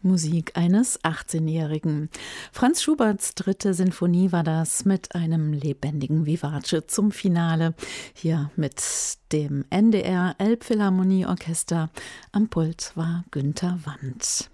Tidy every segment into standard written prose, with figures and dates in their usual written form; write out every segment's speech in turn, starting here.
Musik eines 18-Jährigen. Franz Schuberts 3. Sinfonie war das mit einem lebendigen Vivace zum Finale. Hier mit dem NDR Elbphilharmonieorchester. Am Pult war Günter Wandt.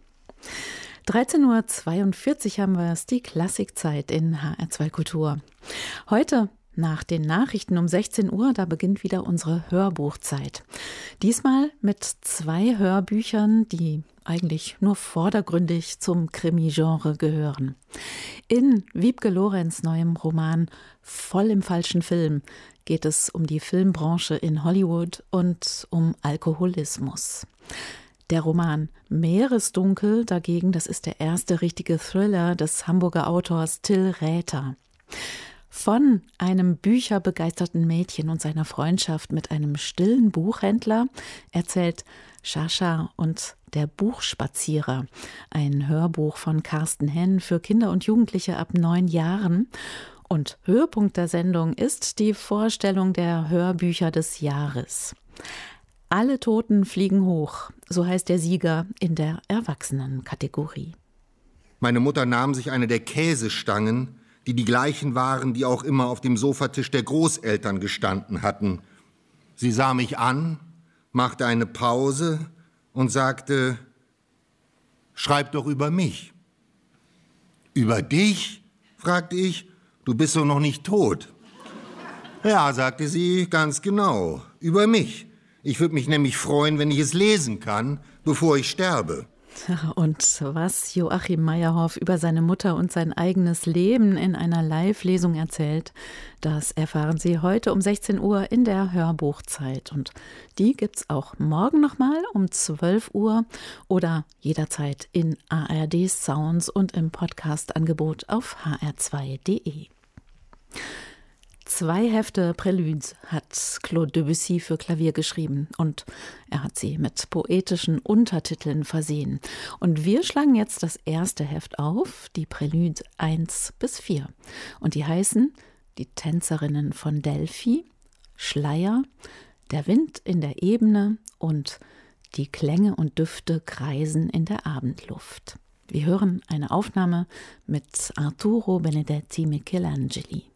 13:42 Uhr haben wir es, die Klassikzeit in HR2 Kultur. Heute nach den Nachrichten um 16 Uhr, da beginnt wieder unsere Hörbuchzeit. Diesmal mit 2 Hörbüchern, die eigentlich nur vordergründig zum Krimi-Genre gehören. In Wiebke Lorenz' neuem Roman Voll im falschen Film geht es um die Filmbranche in Hollywood und um Alkoholismus. Der Roman Meeresdunkel dagegen, das ist der erste richtige Thriller des Hamburger Autors Till Räther. Von einem bücherbegeisterten Mädchen und seiner Freundschaft mit einem stillen Buchhändler erzählt Sascha und der Buchspazierer, ein Hörbuch von Carsten Henn für Kinder und Jugendliche ab 9 Jahren. Und Höhepunkt der Sendung ist die Vorstellung der Hörbücher des Jahres. Alle Toten fliegen hoch, so heißt der Sieger in der Erwachsenenkategorie. Meine Mutter nahm sich eine der Käsestangen, die gleichen waren, die auch immer auf dem Sofatisch der Großeltern gestanden hatten. Sie sah mich an, machte eine Pause und sagte: »Schreib doch über mich.« »Über dich?« fragte ich. »Du bist doch noch nicht tot.« »Ja«, sagte sie, »ganz genau, über mich. Ich würde mich nämlich freuen, wenn ich es lesen kann, bevor ich sterbe.« Und was Joachim Meyerhoff über seine Mutter und sein eigenes Leben in einer Live-Lesung erzählt, das erfahren Sie heute um 16 Uhr in der Hörbuchzeit. Und die gibt's auch morgen nochmal um 12 Uhr oder jederzeit in ARD Sounds und im Podcast-Angebot auf hr2.de. 2 Hefte Préludes hat Claude Debussy für Klavier geschrieben und er hat sie mit poetischen Untertiteln versehen. Und wir schlagen jetzt das erste Heft auf, die Préludes 1-4. Und die heißen Die Tänzerinnen von Delphi, Schleier, Der Wind in der Ebene und Die Klänge und Düfte kreisen in der Abendluft. Wir hören eine Aufnahme mit Arturo Benedetti Michelangeli.